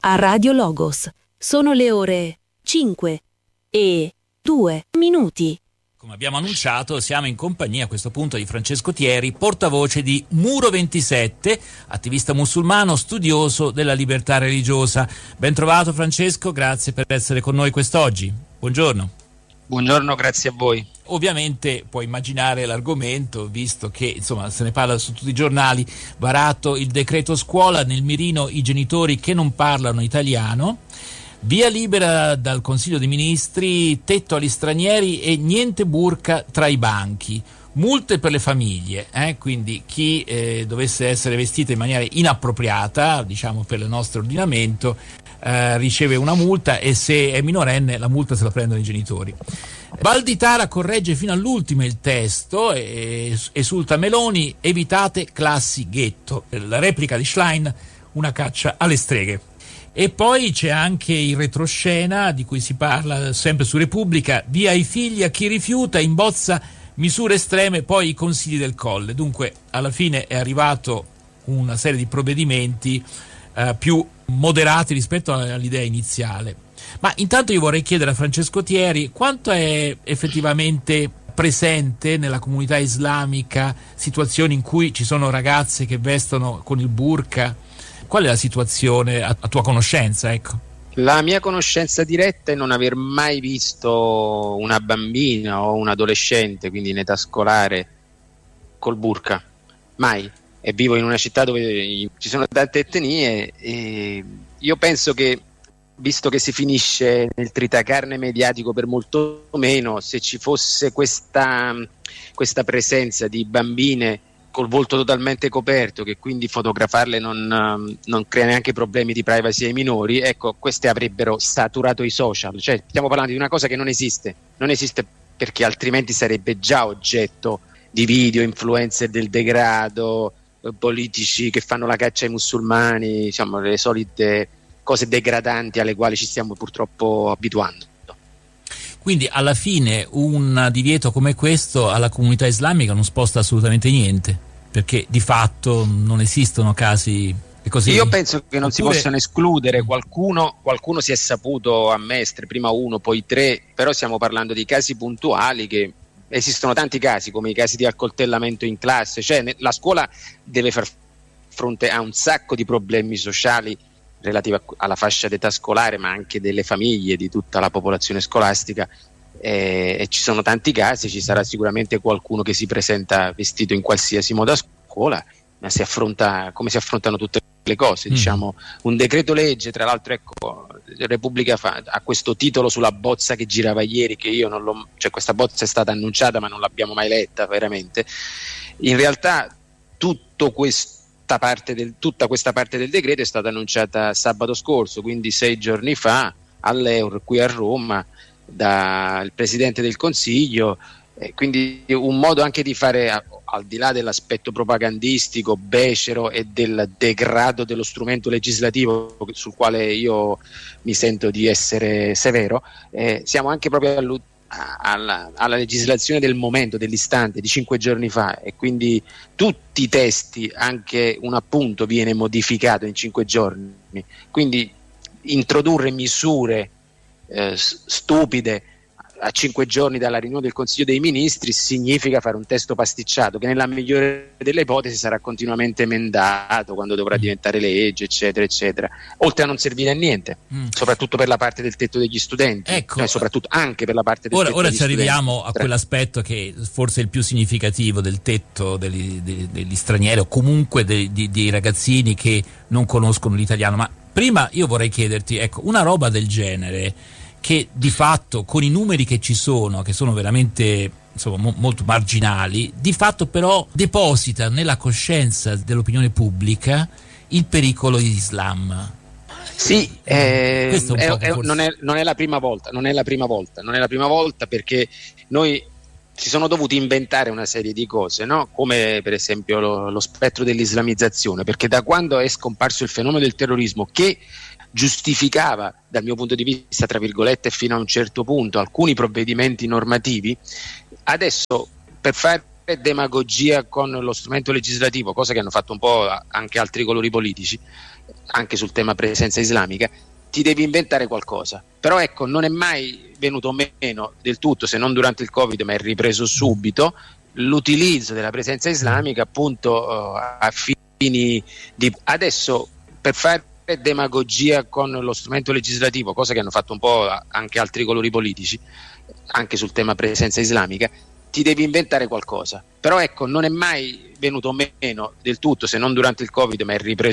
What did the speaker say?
a Radio Logos. Sono le ore 5:02. Come abbiamo annunciato, siamo in compagnia a questo punto di Francesco Thieri, portavoce di Muro 27, attivista musulmano, studioso della libertà religiosa. Ben trovato Francesco, grazie per essere con noi quest'oggi. Buongiorno. Buongiorno, grazie a voi. Ovviamente puoi immaginare l'argomento, visto che insomma se ne parla su tutti i giornali, varato il decreto scuola, nel mirino i genitori che non parlano italiano. Via libera dal Consiglio dei Ministri, tetto agli stranieri e niente burka tra i banchi. Multe per le famiglie, quindi chi dovesse essere vestito in maniera inappropriata, diciamo per il nostro ordinamento, riceve una multa, e se è minorenne la multa se la prendono i genitori. Valditara corregge fino all'ultimo il testo e esulta Meloni: evitate classi ghetto. La replica di Schlein: una caccia alle streghe. E poi c'è anche il retroscena di cui si parla sempre su Repubblica: via i figli a chi rifiuta, in bozza misure estreme, poi i consigli del Colle. Dunque alla fine è arrivato una serie di provvedimenti più moderati rispetto all'idea iniziale. Ma intanto io vorrei chiedere a Francesco Thieri quanto è effettivamente presente nella comunità islamica situazioni in cui ci sono ragazze che vestono con il burka. Qual è la situazione a tua conoscenza, ecco? La mia conoscenza diretta è non aver mai visto una bambina o un adolescente, quindi in età scolare, col burka. Mai. E vivo in una città dove ci sono tante etnie e io penso che, visto che si finisce nel tritacarne mediatico per molto meno, se ci fosse questa presenza di bambine col volto totalmente coperto, che quindi fotografarle non crea neanche problemi di privacy ai minori, ecco, queste avrebbero saturato i social. Cioè stiamo parlando di una cosa che non esiste perché altrimenti sarebbe già oggetto di video, influencer del degrado, politici che fanno la caccia ai musulmani, diciamo le solite cose degradanti alle quali ci stiamo purtroppo abituando. Quindi alla fine un divieto come questo alla comunità islamica non sposta assolutamente niente, perché di fatto non esistono casi così. Io penso che non si possano escludere qualcuno si è saputo ammettere, prima uno, poi tre, però stiamo parlando di casi puntuali, che esistono tanti casi, come i casi di accoltellamento in classe. Cioè la scuola deve far fronte a un sacco di problemi sociali relativi alla fascia d'età scolare, ma anche delle famiglie, di tutta la popolazione scolastica, e ci sono tanti casi. Ci sarà sicuramente qualcuno che si presenta vestito in qualsiasi modo a scuola, ma si affronta come si affrontano tutte le cose, diciamo. Un decreto legge, tra l'altro, ecco, Repubblica ha questo titolo sulla bozza che girava ieri, che io non l'ho, cioè questa bozza è stata annunciata ma non l'abbiamo mai letta veramente. In realtà tutta questa parte del decreto è stata annunciata sabato scorso, quindi 6 giorni fa, all'Eur qui a Roma, dal Presidente del Consiglio, quindi un modo anche di fare, al di là dell'aspetto propagandistico, becero e del degrado dello strumento legislativo sul quale io mi sento di essere severo, siamo anche proprio alla legislazione del momento, dell'istante, di 5 giorni fa, e quindi tutti i testi, anche un appunto viene modificato in 5 giorni, quindi introdurre misure stupide a 5 giorni dalla riunione del Consiglio dei Ministri significa fare un testo pasticciato che nella migliore delle ipotesi sarà continuamente emendato quando dovrà diventare legge, eccetera eccetera, oltre a non servire a niente, soprattutto per la parte del tetto degli studenti, ecco, soprattutto anche per la parte del tetto ora degli ci arriviamo studenti. A quell'aspetto che forse è il più significativo del tetto degli stranieri, o comunque dei ragazzini che non conoscono l'italiano. Ma prima io vorrei chiederti, ecco, una roba del genere, che di fatto con i numeri che ci sono, che sono veramente insomma molto marginali, di fatto però deposita nella coscienza dell'opinione pubblica il pericolo di Islam. Sì, non è la prima volta, perché noi si sono dovuti inventare una serie di cose, no? Come per esempio lo spettro dell'islamizzazione, perché da quando è scomparso il fenomeno del terrorismo, che giustificava, dal mio punto di vista, tra virgolette, fino a un certo punto, alcuni provvedimenti normativi, adesso per fare demagogia con lo strumento legislativo, cosa che hanno fatto un po' anche altri colori politici, anche sul tema presenza islamica, ti devi inventare qualcosa. Però ecco, non è mai venuto meno del tutto, se non durante il Covid, ma è ripreso subito, l'utilizzo della presenza islamica appunto a fini di... Adesso, per fare demagogia con lo strumento legislativo, cosa che hanno fatto un po' anche altri colori politici, anche sul tema presenza islamica, ti devi inventare qualcosa. Però ecco, non è mai venuto meno del tutto, se non durante il Covid, ma è ripreso